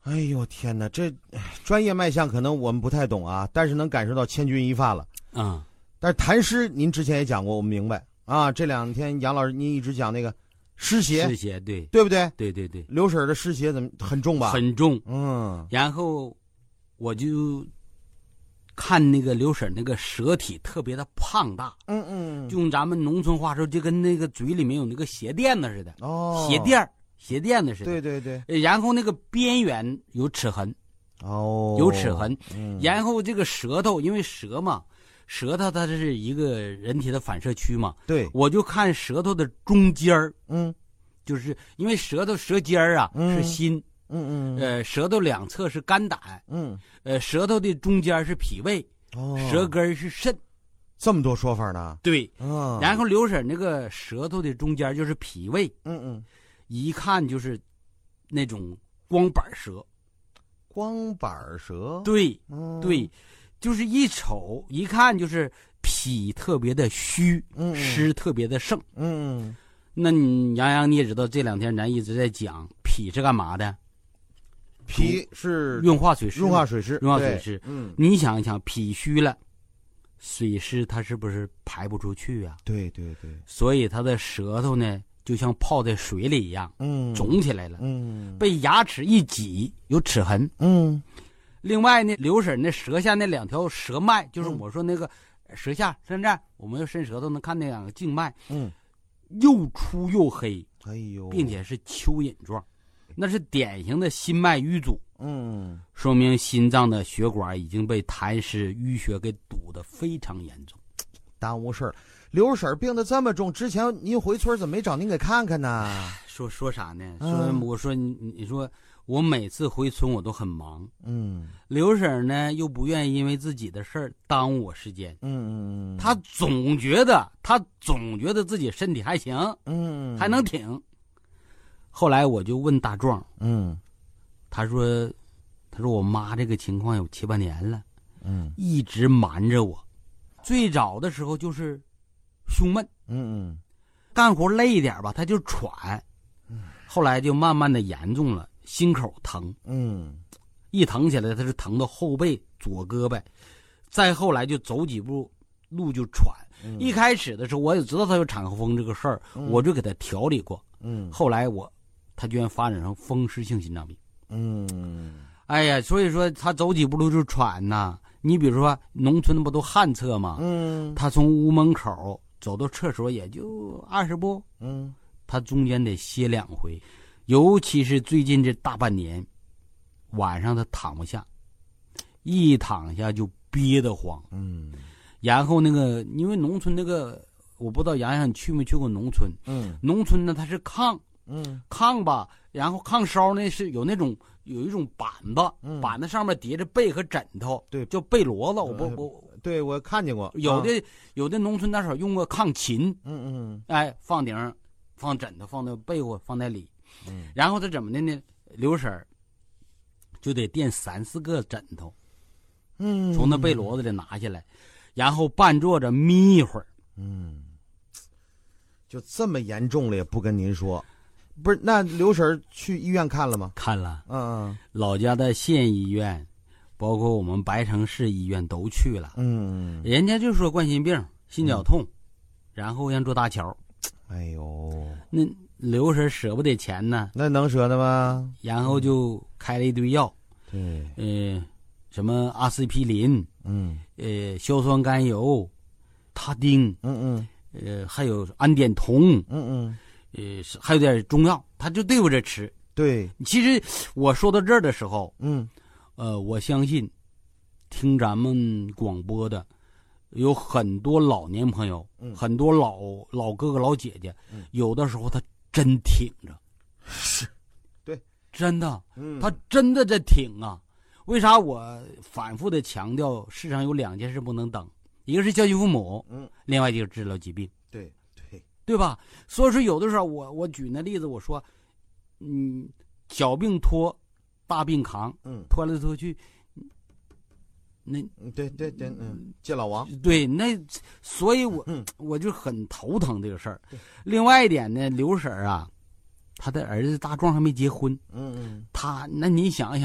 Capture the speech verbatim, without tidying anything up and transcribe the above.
哎呦天哪，这专业脉象可能我们不太懂啊，但是能感受到千钧一发了。 嗯， 但是痰湿您之前也讲过，我们明白啊。这两天杨老师您一直讲那个湿邪， 湿邪对对不对？ 对对对， 刘婶的湿邪怎么很重吧？ 很重。 嗯， 然后我就看那个刘婶那个舌体特别的胖大， 嗯嗯， 就用咱们农村话说，就跟那个嘴里面有那个鞋垫子似的。 哦， 鞋垫鞋垫子似的。 对对对。 然后那个边缘有齿痕， 哦， 有齿痕。 嗯， 然后这个舌头，因为舌嘛，舌头它是一个人体的反射区嘛。 对， 我就看舌头的中间儿， 嗯， 就是因为舌头舌尖儿啊、 嗯、 是心， 嗯嗯， 呃，舌头两侧是肝胆， 嗯， 呃，舌头的中间是脾胃， 哦， 舌根是肾。 这么多说法呢？ 对， 嗯， 然后刘婶那个舌头的中间就是脾胃， 嗯嗯， 一看就是那种光板舌， 光板舌， 对、 嗯、 对，就是一瞅一看就是脾特别的虚， 嗯， 湿特别的盛， 嗯， 那你杨洋你也知道，这两天咱一直在讲脾是干嘛的？ 脾是运化水湿， 运化水湿， 运化水湿。 嗯， 你想一想，脾虚了，水湿它是不是排不出去啊？ 对对对， 所以它的舌头呢，就像泡在水里一样， 嗯， 肿起来了， 嗯， 被牙齿一挤，有齿痕， 嗯。 另外呢，刘婶那舌下那两条舌脉，就是我说那个舌下伸这，我们要伸舌头能看那两个静脉， 嗯， 又粗又黑， 哎呦， 并且是蚯蚓状，那是典型的心脉淤阻， 嗯， 说明心脏的血管已经被痰湿淤血给堵得非常严重， 耽误事儿。刘婶病得这么重，之前您回村怎么没找您给看看呢？ 说说啥呢？ 嗯、 说我说你你说我每次回村我都很忙， 嗯， 刘婶呢又不愿意因为自己的事儿耽误我时间， 嗯嗯， 她总觉得她总觉得自己身体还行， 嗯， 还能挺。后来我就问大壮， 嗯， 他说他说我妈这个情况有七八年了， 嗯， 一直瞒着我。最早的时候就是胸闷， 嗯嗯， 干活累一点吧，他就喘，后来就慢慢的严重了，心口疼， 嗯， 一疼起来他是疼到后背左胳膊，再后来就走几步路就喘。 嗯、 一开始的时候我也知道他有产后风这个事儿、嗯，我就给他调理过， 嗯， 后来我他居然发展成风湿性心脏病， 嗯， 哎呀，所以说他走几步路就喘呐。你比如说农村不都旱厕吗？ 嗯， 他从屋门口走到厕所也就二十步， 嗯， 他中间得歇两回，尤其是最近这大半年，晚上他躺不下，一躺下就憋得慌， 嗯， 然后那个因为农村那个我不知道洋洋你去没去过农村， 嗯， 农村呢它是炕， 嗯， 炕吧，然后炕梢呢是有那种有一种板子， 嗯、 板子上面叠着被和枕头， 对， 叫被骡子，我不我、 呃、对我看见过， 有的、 啊、 有的农村那时候用过炕琴， 嗯嗯， 哎，放顶上放枕头，放那被窝放在里， 嗯， 然后他怎么的呢？刘婶就得垫三四个枕头， 嗯， 从那被骡子里拿下来，然后半坐着眯一会儿， 嗯，就这么严重了也不跟您说。不是，那刘婶去医院看了吗？ 看了， 嗯， 老家的县医院，包括我们白城市医院都去了， 嗯， 人家就说冠心病、心绞痛，嗯、然后让做搭桥。 哎呦， 那刘婶舍不得钱呢， 那能舍得吗？ 然后就开了一堆药， 对， 呃，什么阿司匹林， 嗯， 呃，硝酸甘油、他汀， 嗯嗯，呃，还有氨碘酮， 嗯嗯。 呃，还有点中药，他就对付着吃。 对， 其实我说到这儿的时候， 嗯， 呃，我相信听咱们广播的有很多老年朋友， 嗯、 很多老老哥哥老姐姐、 嗯， 有的时候他真挺着， 是，对， 真的， 嗯， 他真的在挺啊。为啥我反复的强调，世上有两件事不能等，一个是孝敬父母， 嗯， 另外就是治疗疾病。 对。 对吧？所以说有的时候我我举那例子，我说，嗯，小病拖，大病扛， 嗯， 拖来拖去，那对对对，嗯，借老王， 对，那所以我、 嗯、 我就很头疼这个事儿。另外一点呢，刘婶啊，她的儿子大壮还没结婚， 嗯嗯， 他那你想想。